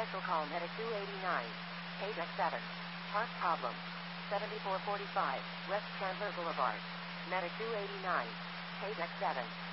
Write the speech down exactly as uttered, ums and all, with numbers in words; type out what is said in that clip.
Special call Medic two eighty-nine. Page X seven. Park problem. seventy-four forty-five, West Chandler Boulevard. Medic two eighty-nine. Page X seven.